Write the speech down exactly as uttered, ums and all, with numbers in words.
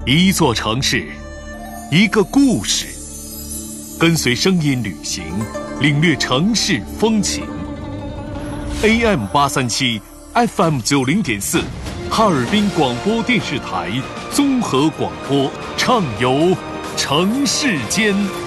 一座城市，一个故事，跟随声音旅行，领略城市风情。A M 八三七 F M 九零点四，哈尔滨广播电视台综合广播，畅游城市间。